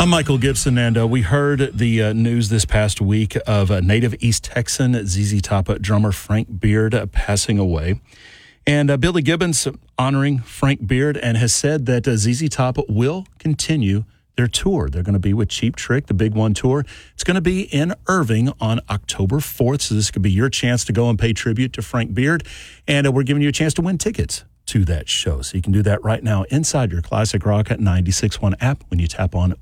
I'm Michael Gibson, and we heard the news this past week of native East Texan ZZ Top drummer Frank Beard passing away. And Billy Gibbons honoring Frank Beard and has said that ZZ Top will continue their tour. They're going to be with Cheap Trick, the Big One Tour. It's going to be in Irving on October 4th, so this could be your chance to go and pay tribute to Frank Beard. And we're giving you a chance to win tickets to that show. So you can do that right now inside your Classic Rock at 96.1 app when you tap on